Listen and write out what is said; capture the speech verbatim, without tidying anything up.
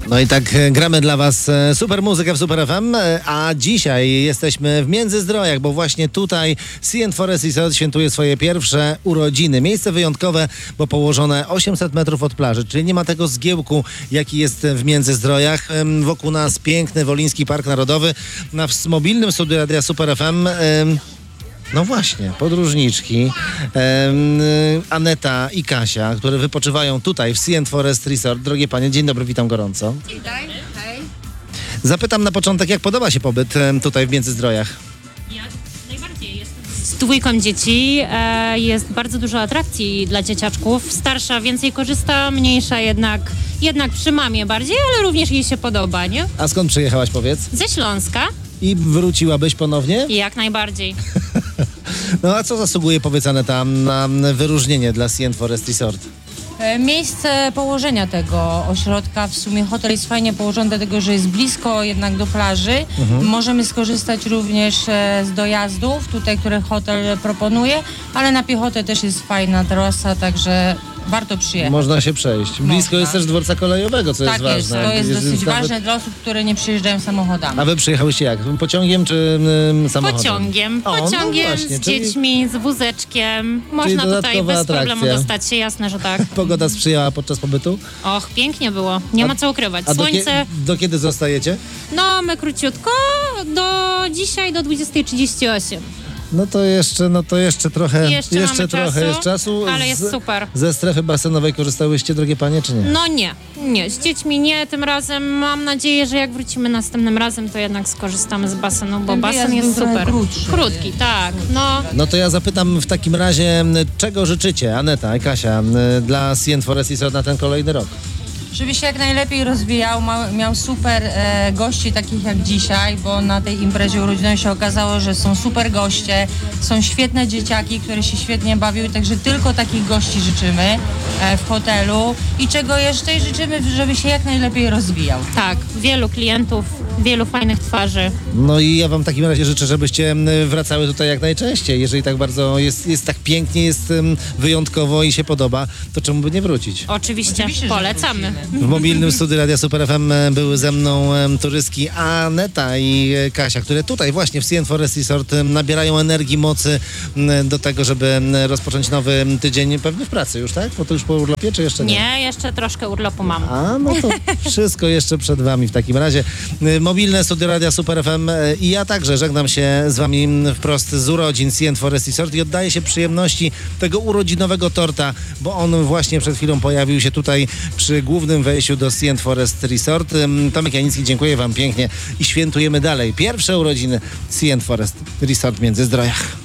No i tak e, gramy dla was e, super muzykę w Super F M, e, a dzisiaj jesteśmy w Międzyzdrojach, bo właśnie tutaj Sea and Forest Resort świętuje swoje pierwsze urodziny. Miejsce wyjątkowe, bo położone osiemset metrów od plaży, czyli nie ma tego zgiełku, jaki jest w Międzyzdrojach. E, wokół nas piękny Woliński Park Narodowy. Na w mobilnym studiu Radia Super F M e, no właśnie, podróżniczki e, Aneta i Kasia, które wypoczywają tutaj w Sea and Forest Resort. Drogie panie, dzień dobry, witam gorąco. Witaj, hej. Zapytam na początek, jak podoba się pobyt e, tutaj w Międzyzdrojach? Jak najbardziej. Jest z dwójką dzieci, e, jest bardzo dużo atrakcji dla dzieciaczków. Starsza więcej korzysta, mniejsza jednak, jednak przy mamie bardziej, ale również jej się podoba, nie? A skąd przyjechałaś, powiedz? Ze Śląska, I wróciłabyś ponownie? jak najbardziej. No a co zasługuje, powiedz Aneta, na wyróżnienie dla Sea and Forest Resort? E, Miejsce położenia tego ośrodka, w sumie hotel jest fajnie położony, dlatego że jest blisko jednak do plaży. Mhm. Możemy skorzystać również e, z dojazdów, tutaj, które hotel proponuje, ale na piechotę też jest fajna trasa, także warto przyjechać. Można się przejść. Blisko Można. jest też dworca kolejowego, co tak jest jest, ważne. to jest dosyć nawet- ważne dla osób, które nie przyjeżdżają samochodami. A wy przyjechałyście jak? Pociągiem czy ym, samochodem? Pociągiem, O, no pociągiem właśnie, z czyli- dziećmi, z wózeczkiem. Można tutaj dodatkowa bez problemu atrakcja. dostać się, jasne, że tak. Pogoda sprzyjała podczas pobytu? Och, pięknie było, nie ma co ukrywać. A do, Słońce, kie- do kiedy zostajecie? no my króciutko, do dzisiaj do dwudziestej trzydzieści osiem. No to jeszcze, no to jeszcze trochę, Jeszcze mamy trochę czasu, jest czasu. ale jest Z- super. Ze strefy basenowej korzystałyście, drogie panie, czy nie? No nie, nie, z dziećmi nie, tym razem mam nadzieję, że jak wrócimy następnym razem, to jednak skorzystamy z basenu, bo Ten basen wyjazd jest był trochę super. krótszy. Krótki, tak, no. No to ja zapytam w takim razie, m, czego życzycie, Aneta i Kasia, m, dla Sea and Forest Resort na ten kolejny rok? Żeby się jak najlepiej rozwijał, ma, miał super e, gości takich jak dzisiaj, bo na tej imprezie urodzinowej się okazało, że są super goście, są świetne dzieciaki, które się świetnie bawiły, także tylko takich gości życzymy e, w hotelu i czego jeszcze I życzymy, żeby się jak najlepiej rozwijał. Tak, wielu klientów, wielu fajnych twarzy. No i ja wam w takim razie życzę, żebyście m, wracały tutaj jak najczęściej. Jeżeli tak bardzo jest, jest tak pięknie, jest m, wyjątkowo i się podoba, to czemu by nie wrócić? Oczywiście, Oczywiście, że polecamy. wrócimy. W mobilnym studiu Radia Super F M były ze mną em, turystki Aneta i e, Kasia, które tutaj właśnie w Sea and Forest Resort em, nabierają energii, mocy m, do tego, żeby em, rozpocząć nowy tydzień pewnie w pracy już, tak? Bo to już po urlopie, czy jeszcze nie? Nie, jeszcze troszkę urlopu mam. A, no to wszystko jeszcze przed wami w takim razie. Y, Mobilne studio Radia Super F M y, i ja także żegnam się z wami wprost z urodzin Sea and Forest Resort i oddaję się przyjemności tego urodzinowego torta, bo on właśnie przed chwilą pojawił się tutaj przy głównym wejściu do Sea and Forest Resort. Ym, Tomek Janicki, dziękuję wam pięknie i świętujemy dalej pierwsze urodziny Sea and Forest Resort w Międzyzdrojach.